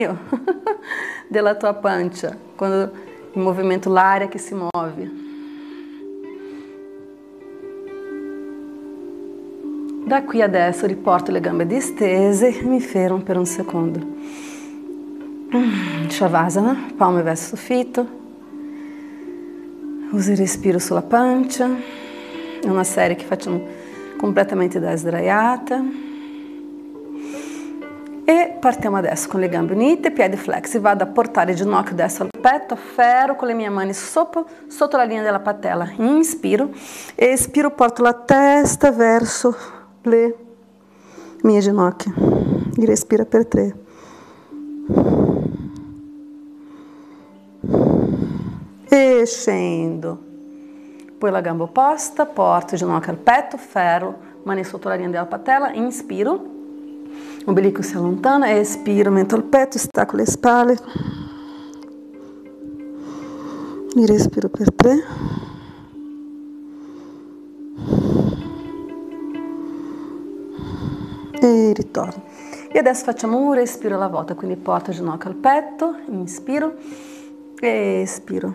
della tua pancia, quando il movimento, l'aria che si muove. Da qui adesso riporto le gambe distese e mi fermo per un secondo. Shavasana, palme verso il soffitto. Uso il respiro sulla pancia. È una serie che facciamo completamente da sdraiata. E partiamo adesso con le gambe unite, piedi flessi. Vado a portare il ginocchio destro al petto, afferro con le mie mani sotto la linea della patella. Inspiro. Espiro, porto la testa verso le mie ginocchia. E respira per 3. E scendo. Poi la gamba opposta, porto il ginocchio al petto, ferro, mani sotto la linea della patella, inspiro, ombelico si allontana, espiro, mento al petto, stacco le spalle, mi respiro per 3, e ritorno. E adesso facciamo un respiro alla volta, quindi porto il ginocchio al petto, inspiro, e espiro.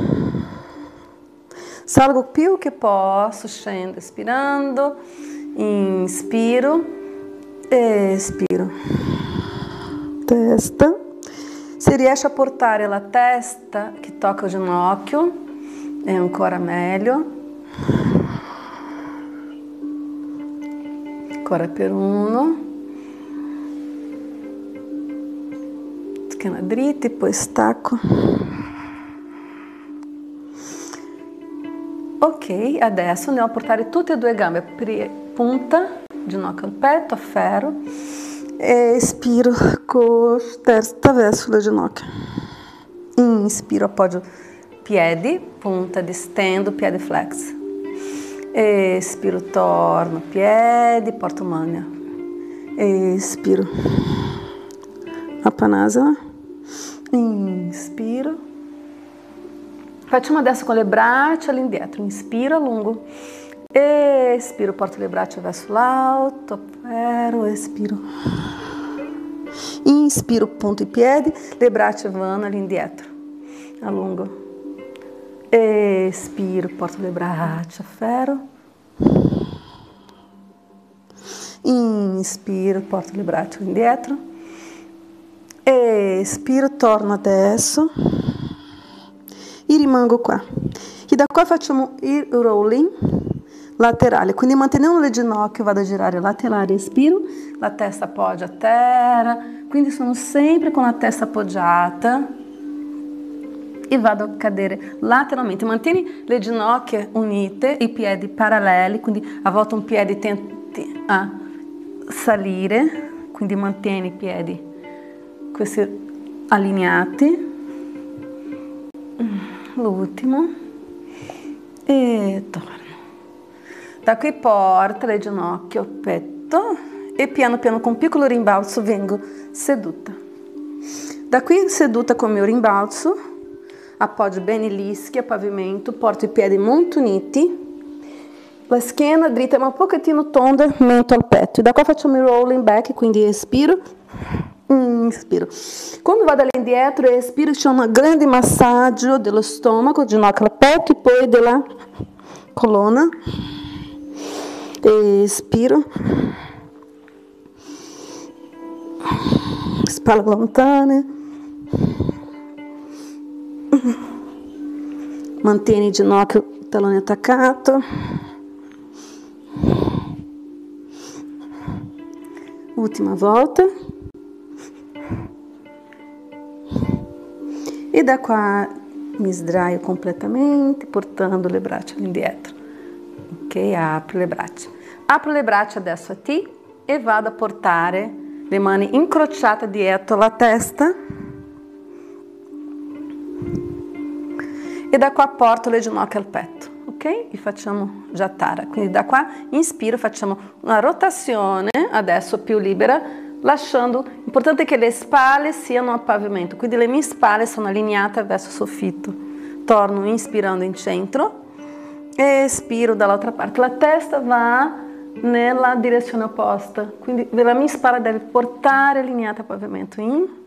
Salgo più che posso, scendo espirando, inspiro, espiro. Testa. Se riesce a portare la testa che tocca il ginocchio, è ancora meglio. Ancora per 1. Schiena dritta, poi stacco. Ok, adesso andiamo a portare tutte e due gambe, punta, ginocchio al petto, afferro, e espiro, testa verso le ginocchia. Inspiro, appoggio piedi, punta, distendo, piedi flex. Espiro, torno, piedi, porto mania. Espiro, Apanasana, inspiro. Facciamo adesso con le braccia all'indietro, inspiro, allungo, espiro, porto le braccia verso l'alto, afferro, espiro. Inspiro, punto i piedi, le braccia vanno all'indietro, allungo, espiro, porto le braccia, afferro, inspiro, porto le braccia indietro, espiro, torno adesso. E rimango qua. E da qua facciamo il rolling laterale, quindi mantenendo le ginocchia vado a girare laterale, respiro, la testa appoggia a terra, quindi sono sempre con la testa appoggiata e vado a cadere lateralmente. Mantieni le ginocchia unite, i piedi paralleli, quindi a volte un piede tenti a salire, quindi mantieni i piedi questi allineati. L'ultimo e torno. Da qui porta le ginocchia al petto e piano piano con un piccolo rimbalzo vengo seduta. Da qui seduta con il mio rimbalzo, appoggio bene gli ischi a pavimento, porto i piedi molto uniti, la schiena dritta ma un pochettino tonda, mento al petto. E da qua facciamo il rolling back, quindi espiro. Inspiro. Quando vado all'indietro espiro, c'è un grande massaggio dello stomaco, ginocchio al petto e poi della colonna. Espiro. Spalle lontane. Mantieni il ginocchio, tallone attaccato. Ultima volta. E da qua mi sdraio completamente, portando le braccia all'indietro. Ok, apro le braccia. Apro le braccia adesso a te e vado a portare le mani incrociate dietro la testa. E da qua porto le ginocchia al petto. Ok? E facciamo Jatara. Quindi da qua inspiro, facciamo una rotazione, adesso più libera, lasciando, importante che le spalle siano a pavimento, quindi le mie spalle sono allineate verso il soffitto. Torno inspirando in centro, espiro dall'altra parte, la testa va nella direzione opposta, quindi la mia spalla deve portare allineata a pavimento. In